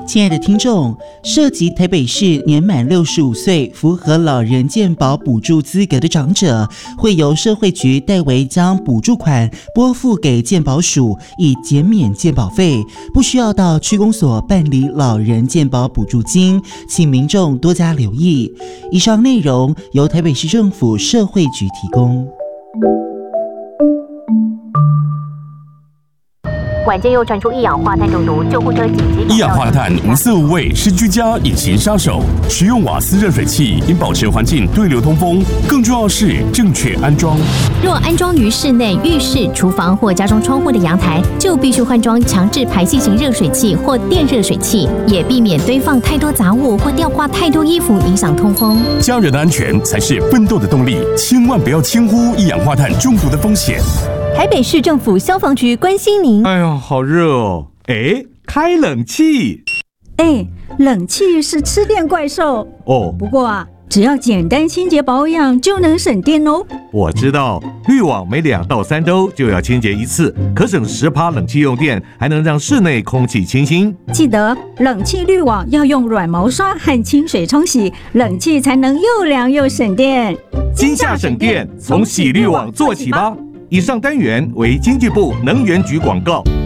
亲爱的听众，涉及台北市年满65岁、符合老人健保补助资格的长者，会由社会局代为将补助款拨付给健保署，以减免健保费，不需要到区公所办理老人健保补助金，请民众多加留意。以上内容由台北市政府社会局提供。 晚间又传出一氧化碳中毒，救护车紧急。 一氧化碳无色无味，是居家隐形杀手。使用瓦斯热水器应保持环境对流通风，更重要是正确安装。 若安装于室内、浴室、厨房或家中窗户的阳台，就必须换装强制排气型热水器或电热水器，也避免堆放太多杂物或吊挂太多衣服，影响通风。 家人的安全才是奋斗的动力，千万不要轻忽一氧化碳中毒的风险。 台北市政府消防局关心您。 哎呦，好热哦！哎，开冷气。 哎，冷气是吃电怪兽哦。 不过啊，只要简单清洁保养就能省电哦。 我知道，滤网每2到3周就要清洁一次，可省10%冷气用电，还能让室内空气清新。 记得冷气滤网要用软毛刷和清水冲洗，冷气才能又凉又省电。 今夏省电，从洗滤网做起吧。以上单元为经济部能源局广告。